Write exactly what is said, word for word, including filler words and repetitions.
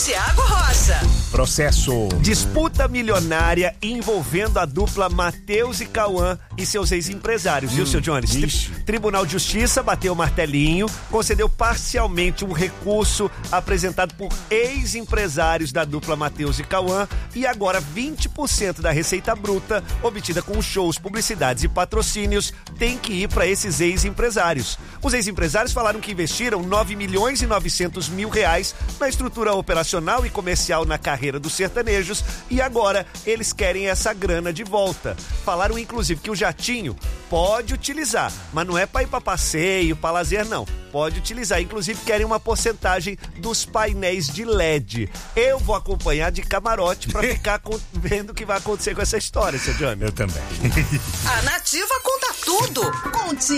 Tiago Rocha. Processo. Disputa milionária envolvendo a dupla Matheus e Cauã e seus ex-empresários, hum, viu, seu Jones? Tri- Tribunal de Justiça bateu o martelinho, concedeu parcialmente um recurso apresentado por ex-empresários da dupla Matheus e Cauã e agora vinte por cento da receita bruta obtida com shows, publicidades e patrocínios tem que ir para esses ex-empresários. Os ex-empresários falaram que investiram nove milhões e novecentos mil reais na estrutura operacional e comercial na carreira dos sertanejos e agora eles querem essa grana de volta. Falaram inclusive que o jatinho pode utilizar, mas não é para ir para passeio, para lazer não. Pode utilizar, inclusive querem uma porcentagem dos painéis de L E D. Eu vou acompanhar de camarote para ficar com, vendo o que vai acontecer com essa história, seu Johnny. Eu também. A Nativa conta tudo. Conte